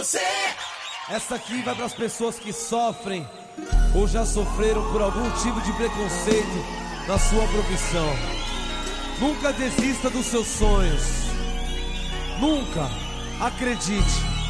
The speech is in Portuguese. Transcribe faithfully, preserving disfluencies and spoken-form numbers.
Essa aqui vai para as pessoas que sofrem ou já sofreram por algum tipo de preconceito na sua profissão. Nunca desista dos seus sonhos. Nunca. Acredite.